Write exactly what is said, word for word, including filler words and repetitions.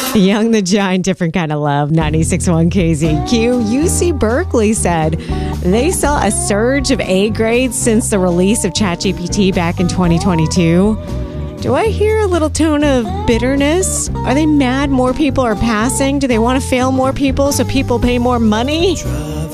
Young the Giant, different kind of love. ninety-six point one K Z Q. U C Berkeley said they saw a surge of A grades since the release of ChatGPT back in twenty twenty-two. Do I hear a little tone of bitterness? Are they mad more people are passing? Do they want to fail more people so people pay more money?